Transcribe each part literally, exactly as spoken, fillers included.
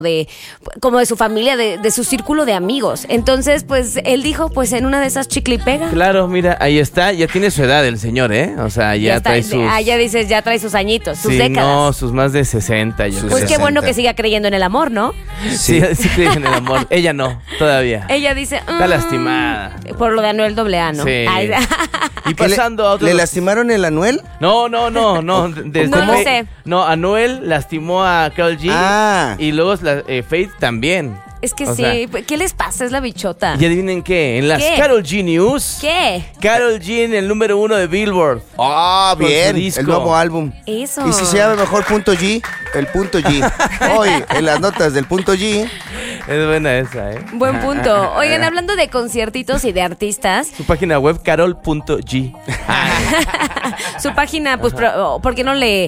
de como de su familia, de, de su círculo de amigos. Entonces, pues, él dijo, pues, en una de esas chicle y pega. Claro, mira, ahí está, ya tiene su edad el señor, ¿eh? O sea, ya, Ya está, trae sus... ah, ya dices, ya trae sus añitos, sus sí, décadas. no, sus más de sesenta, yo Pues creo. qué sesenta. bueno que siga creyendo en el amor, ¿no? Sí, sí cree en el amor. Ella no, todavía. Ella dice... Está mm, lastimada. Por lo de Anuel doble A, ¿no? Sí. Ay, Y ¿Qué le- pasando a otro... ¿Le lastimaron el Anuel? No, no, no, no. Desde No lo Fe- sé. No, Anuel lastimó a Karol G. Ah. Y luego la, eh, Faith también. es que O sí, sea, ¿qué les pasa? Es la bichota. y adivinen qué, en las ¿Qué? Karol G News. ¿Qué? Karol G en el número uno de Billboard. Ah, Con su bien, disco. el nuevo álbum. Eso. Y si se llama mejor punto G, el punto G. Hoy, en las notas del punto G, Es buena esa, ¿eh? Buen punto. Oigan, hablando de conciertitos y de artistas, Su página web, carol punto g. su página, pues, pro- ¿por qué no le,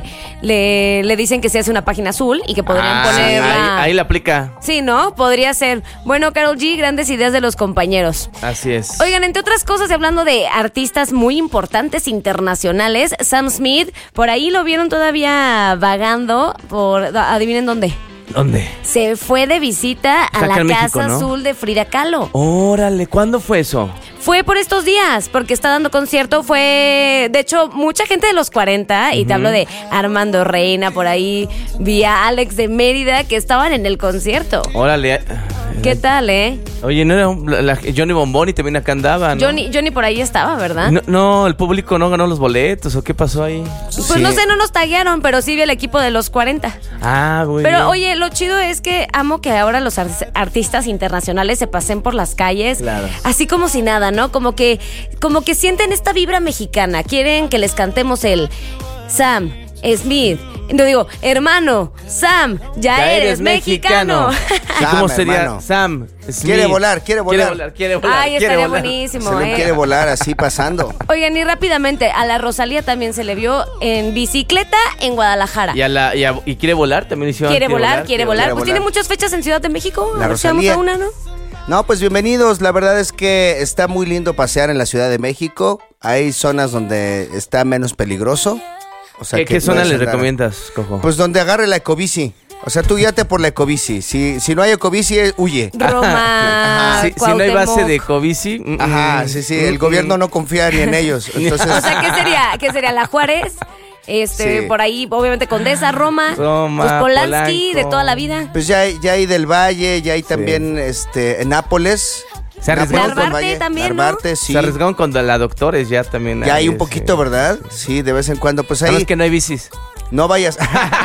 le, le dicen que se hace una página azul y que podrían Ah, ponerla? ahí, ahí la aplica. Sí, ¿no? Podría ser. Bueno, Karol G, grandes ideas de los compañeros. Así es. Oigan, entre otras cosas, y hablando de artistas muy importantes internacionales, Sam Smith, por ahí lo vieron todavía vagando por, adivinen dónde. ¿Dónde? Se fue de visita a Está acá la en Casa México, ¿no? Azul de Frida Kahlo. Órale, ¿cuándo fue eso? Fue por estos días, porque está dando concierto. Fue, de hecho, mucha gente de los cuarenta, y te hablo de Armando Reina, por ahí vi a Alex de Mérida, que estaban en el concierto. Órale. ¿Qué tal, eh? Oye, ¿no era la- la- Johnny Bomboni también acá andaba, no? Johnny, Johnny por ahí estaba, ¿verdad? No, no, el público no ganó los boletos, ¿o qué pasó ahí? Pues Sí. no sé, no nos taguearon, pero sí vi el equipo de los cuarenta. Ah, muy Pero bien. oye, lo chido es que amo que ahora los ar- artistas internacionales se pasen por las calles, Claro. así como si nada, ¿no? Como que, como que sienten esta vibra mexicana. Quieren que les cantemos el Sam Smith. No digo, hermano, Sam, ya, Ya eres, mexicano. ¿Y cómo Sam, sería? hermano. Sam Smith. Quiere volar, quiere volar. Quiere volar, quiere volar. Ay, quiere estaría volar. buenísimo, se le eh. quiere volar así pasando. Oigan, y rápidamente, a la Rosalía también se le vio en bicicleta en Guadalajara. Y, a la, y, a- y quiere volar, también hicieron. Quiere volar, quiere volar. quiere Pues volar. tiene muchas fechas en Ciudad de México. La A ver si vamos Rosalía. a una, ¿no? No, pues bienvenidos. La verdad es que está muy lindo pasear en la Ciudad de México. Hay zonas donde está menos peligroso. O sea, ¿Qué, que qué zona puedes le andar- recomiendas, Cojo? Pues donde agarre la ecobici. O sea, tú guíate por la ecobici. Si, si no hay ecobici, eh, huye. Roma, si, si no hay base Cuauhtémoc. de Covici. mm, Ajá, mm, sí, sí. mm, El mm. gobierno no confía ni en ellos. Entonces, O sea, ¿qué sería? ¿Qué sería? La Juárez, este, Sí. por ahí, obviamente Condesa, Roma, Roma, pues Polanski, Polanco. de toda la vida. pues ya hay, ya hay del Valle, ya hay también este en Nápoles. Se arriesgaron, Nápoles, Narvarte Valle, también, ¿no? Narvarte, sí. se arriesgaron con la doctores ya también. Ya hay ahí, un poquito, sí. ¿verdad? Sí, de vez en cuando. Pues Nada ahí más que no hay bicis. no vayas.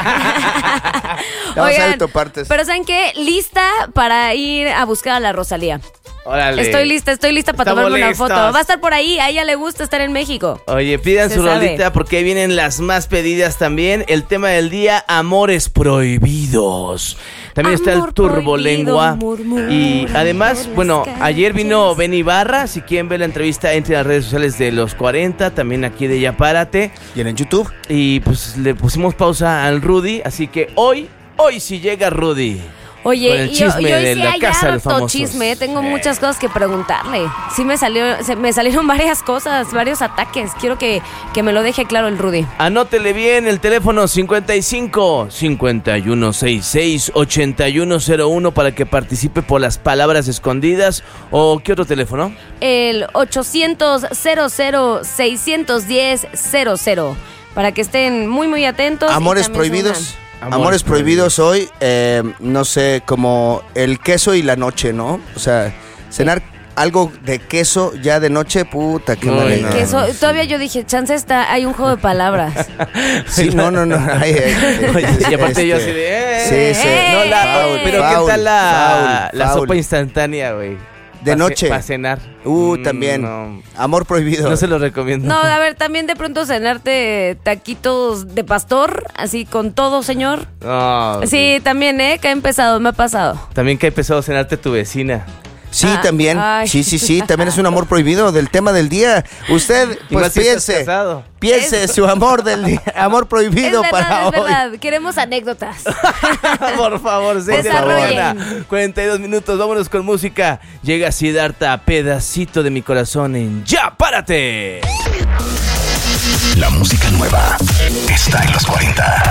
Vamos a autopartes. pero ¿saben qué? Lista para ir a buscar a la Rosalía. Órale. Estoy lista, estoy lista para Estamos tomarme una listos. foto. Va a estar por ahí, a ella le gusta estar en México. Oye, pidan Se su sabe. rolita porque ahí vienen las más pedidas también. El tema del día, amores prohibidos. También está el Amor turbolengua. prohibido, murmura Y además, por bueno, las ayer vino calles. Benny Barra. Si quieren ver la entrevista, entre las redes sociales de los cuarenta. También aquí de Ya Párate. ¿Y en YouTube? Y pues le pusimos pausa al Rudy. Así que hoy, hoy sí llega Rudy. Oye, Con el y, chisme y hoy de sí la hay Casa de los harto Famosos. chisme, tengo muchas cosas que preguntarle. Sí me salió, se- me salieron varias cosas, varios ataques. Quiero que, que me lo deje claro el Rudy. Anótele bien el teléfono cincuenta y cinco, cincuenta y uno sesenta y seis, ochenta y uno cero uno para que participe por las palabras escondidas. ¿O qué otro teléfono? El ochocientos, cero cero, seiscientos diez, cero cero. Para que estén muy, muy atentos. y Amores también se prohibidos. unan. Amores Amores prohibidos hoy, eh, no sé, como el queso y la noche, ¿no? O sea, cenar algo de queso ya de noche, puta, qué Uy, maravilla. no. Que eso, todavía yo dije, chance está, hay un juego de palabras. Sí, no, no, no. Ay, ay, Oye, y aparte yo así este, de... Sí, sí. No, la, Faul, pero faul, ¿qué tal la, faul, la faul. sopa instantánea, güey? De Pa' ce- noche. Para cenar. Uh, Mm, también. No, Amor prohibido. no se lo recomiendo. No, a ver, también de pronto cenarte taquitos de pastor, así con todo, señor. No, Sí, también, ¿eh? Que ha empezado, me ha pasado. También que ha empezado a cenarte tu vecina. Sí, Ah, también. ay. Sí, sí, sí. También es un amor prohibido del tema del día. Usted, Y más pues si estás piense. casado. Piense su amor del día. Amor Es prohibido verdad, para es hoy. verdad. Queremos anécdotas. Por favor, seis de la Desarrollen. mañana, cuarenta y dos minutos, vámonos con música. Llega Siddhartha, pedacito de mi corazón en Ya Párate. La música nueva está en los cuarenta.